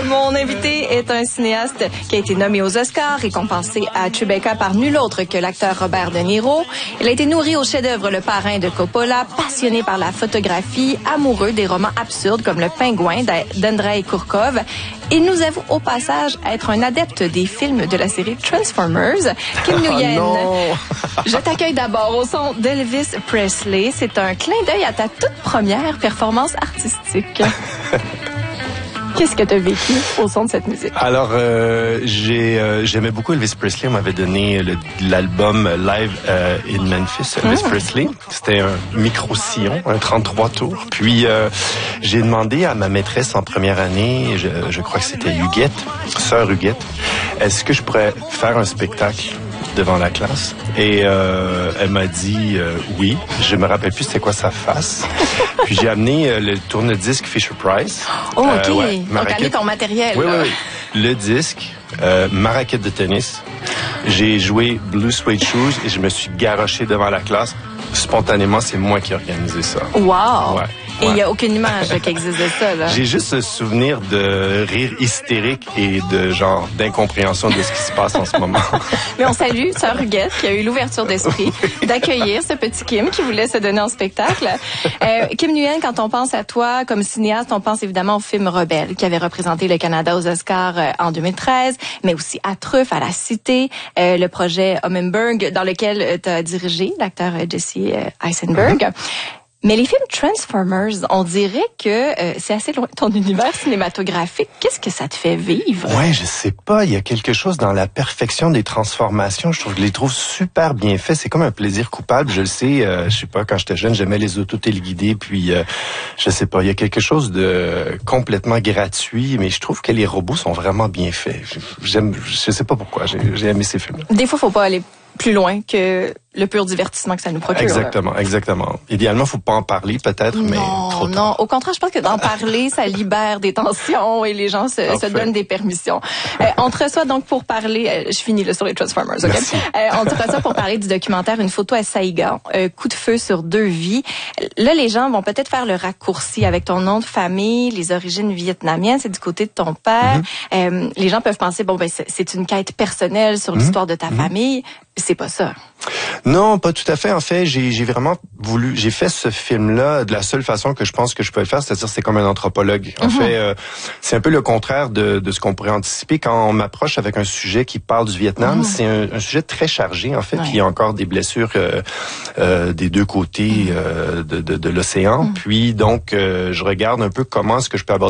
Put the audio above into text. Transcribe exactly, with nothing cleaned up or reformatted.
Mon invité est un cinéaste qui a été nommé aux Oscars, récompensé à Tribeca par nul autre que l'acteur Robert De Niro. Il a été nourri au chef-d'œuvre Le Parrain de Coppola, passionné par la photographie, amoureux des romans absurdes comme Le Pingouin d'Andrei Kourkov. Il nous avoue au passage être un adepte des films de la série Transformers. Kim Nguyen, oh je t'accueille d'abord au son d'Elvis Presley. C'est un clin d'œil à ta toute première performance artistique. Qu'est-ce que tu as vécu au son de cette musique? Alors, euh, j'ai, euh, j'aimais beaucoup Elvis Presley. On m'avait donné le, l'album Live euh, in Memphis, Elvis mmh. Presley. C'était un micro-sillon, un trente-trois tours. Puis, euh, j'ai demandé à ma maîtresse en première année, je, je crois que c'était Huguette, sœur Huguette, est-ce que je pourrais faire un spectacle devant la classe? Et euh, elle m'a dit euh, oui. Je me rappelle plus c'était quoi sa face. Puis j'ai amené euh, le tourne-disque Fisher-Price. Oh, OK. Euh, ouais, Donc, amené ton matériel. Oui, là. oui, oui. Le disque, euh, ma raquette de tennis. J'ai joué Blue Suede Shoes et je me suis garoché devant la classe. Spontanément, c'est moi qui ai organisé ça. Wow! Ouais. Et il Ouais. n'y a aucune image qui existe de ça, là. J'ai juste ce souvenir de rire hystérique et de genre d'incompréhension de ce qui se passe en ce moment. Mais on salue Sœur Huguette qui a eu l'ouverture d'esprit d'accueillir ce petit Kim qui voulait se donner en spectacle. Euh, Kim Nguyen, quand on pense à toi comme cinéaste, on pense évidemment au film Rebelle qui avait représenté le Canada aux Oscars euh, en deux mille treize, mais aussi à Truffe, à La Cité, euh, le projet Hummingbird dans lequel tu as dirigé l'acteur Jesse euh, Eisenberg. Mm-hmm. Mais les films Transformers, on dirait que euh, c'est assez loin de ton univers cinématographique. Qu'est-ce que ça te fait vivre? Ouais, je sais pas. Il y a quelque chose dans la perfection des transformations. Je trouve que je les trouve super bien faits. C'est comme un plaisir coupable. Je le sais. Euh, je sais pas. Quand j'étais jeune, j'aimais les autos téléguidées. Puis, euh, je sais pas. Il y a quelque chose de complètement gratuit. Mais je trouve que les robots sont vraiment bien faits. J'aime. Je sais pas pourquoi. J'ai, j'ai aimé ces films. Des fois, faut pas aller plus loin que le pur divertissement que ça nous procure. Exactement, là. exactement. Idéalement, faut pas en parler peut-être, mais non, trop tard. Non, au contraire, je pense que d'en parler, ça libère des tensions et les gens se, se donnent des permissions. Euh, on te reçoit donc pour parler, euh, je finis là sur les Transformers, ok? Euh, on te reçoit pour parler du documentaire Une photo à Saïga, euh, coup de feu sur deux vies. Là, les gens vont peut-être faire le raccourci avec ton nom de famille, les origines vietnamiennes, c'est du côté de ton père. Mm-hmm. Euh, les gens peuvent penser, bon, ben c'est, c'est une quête personnelle sur mm-hmm. l'histoire de ta mm-hmm. famille. C'est pas ça. Non, pas tout à fait. En fait, j'ai, j'ai vraiment voulu, j'ai fait ce film-là de la seule façon que je pense que je peux le faire, c'est-à-dire c'est comme un anthropologue. En mm-hmm. fait, euh, c'est un peu le contraire de, de ce qu'on pourrait anticiper quand on m'approche avec un sujet qui parle du Vietnam. Mm-hmm. C'est un, un sujet très chargé, en fait, ouais. Puis il y a encore des blessures euh, euh, des deux côtés euh, de, de, de l'océan. Mm-hmm. Puis donc, euh, je regarde un peu comment est-ce que je peux aborder